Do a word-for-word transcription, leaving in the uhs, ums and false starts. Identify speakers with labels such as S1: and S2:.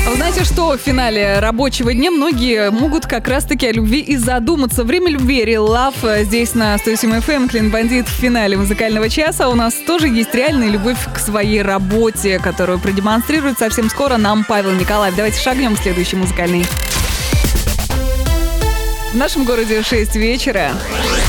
S1: Вы знаете, что в финале рабочего дня многие могут как раз-таки о любви и задуматься. Время любви, Real Love, здесь на сто семь эф эм, Клин Бандит в финале музыкального часа. У нас тоже есть реальная любовь к своей работе, которую продемонстрирует совсем скоро нам Павел Николаев. Давайте шагнем в следующий музыкальный. В нашем городе шесть вечера.